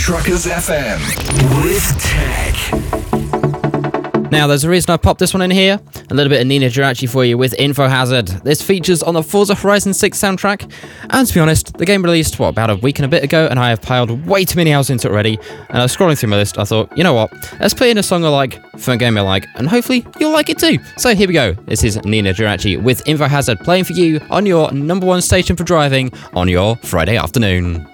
Truckers FM with Tech. Now, there's a reason I popped this one in here. A little bit of Nina Geraci for you with Info Hazard. This features on the Forza Horizon 6 soundtrack. And to be honest, the game released, about a week and a bit ago, and I have piled way too many hours into it already. And I was scrolling through my list, I thought, you know what? Let's play in a song I like, from a game I like, and hopefully you'll like it too. So here we go. This is Nina Geraci with Info Hazard playing for you on your number one station for driving on your Friday afternoon.